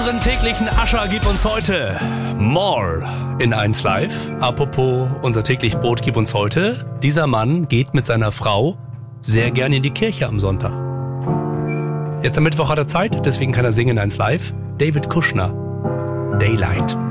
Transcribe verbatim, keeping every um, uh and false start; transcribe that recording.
Unseren täglichen Ascher gibt uns heute More in eins Live. Apropos unser täglich Brot gibt uns heute. Dieser Mann geht mit seiner Frau sehr gerne in die Kirche am Sonntag. Jetzt am Mittwoch hat er Zeit, deswegen kann er singen in eins Live. David Kushner, Daylight.